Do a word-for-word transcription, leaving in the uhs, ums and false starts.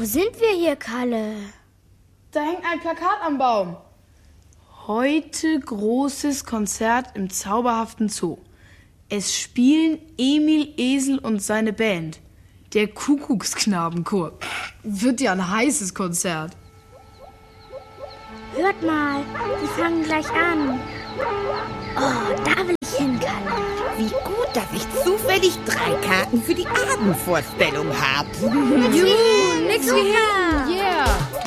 sind wir hier, Kalle? Da hängt ein Plakat am Baum. Heute großes Konzert im zauberhaften Zoo. Es spielen Emil Esel und seine Band. Der Kuckucksknabenchor. Wird ja ein heißes Konzert. Hört mal, die fangen gleich an. Oh, da will ich hin, Kalle. Wie gut, dass ich zufällig drei Karten für die Abendvorstellung habe. Juhu, nix wie hin. Yeah.